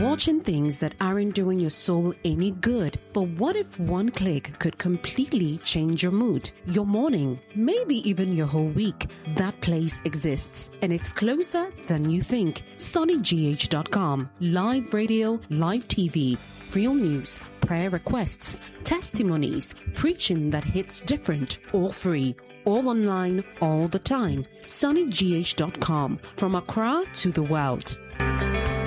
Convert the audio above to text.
watching things that aren't doing your soul any good. But what if one click could completely change your mood, your morning, maybe even your whole week? That place exists, and it's closer than you think. SonnyGH.com. Live radio, live TV, real news, prayer requests, testimonies, preaching that hits different, all free, all online, all the time. SonnyGH.com. From Accra to the world.